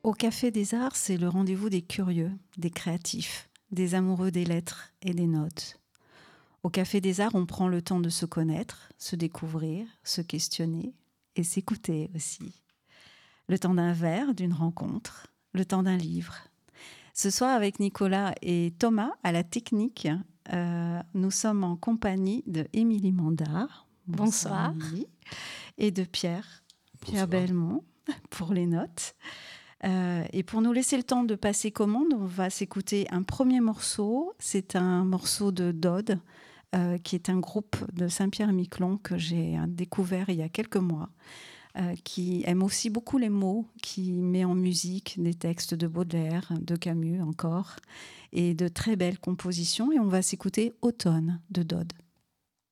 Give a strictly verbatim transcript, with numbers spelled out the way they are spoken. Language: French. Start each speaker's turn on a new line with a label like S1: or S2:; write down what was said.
S1: Au Café des Arts, c'est le rendez-vous des curieux, des créatifs, des amoureux des lettres et des notes. Au Café des Arts, on prend le temps de se connaître, se découvrir, se questionner et s'écouter aussi. Le temps d'un verre, d'une rencontre, le temps d'un livre. Ce soir, avec Nicolas et Thomas à la technique, euh, nous sommes en compagnie de Émilie Mandard.
S2: Bonsoir.
S1: Émilie, et de Pierre, Pierre
S3: Bonsoir.
S1: Belmont pour les notes. Euh, et pour nous laisser le temps de passer commande, on va s'écouter un premier morceau. C'est un morceau de Dode, euh, qui est un groupe de Saint-Pierre-et-Miquelon que j'ai découvert il y a quelques mois, euh, qui aime aussi beaucoup les mots, qui met en musique des textes de Baudelaire, de Camus encore, et de très belles compositions. Et on va s'écouter Automne de Dode.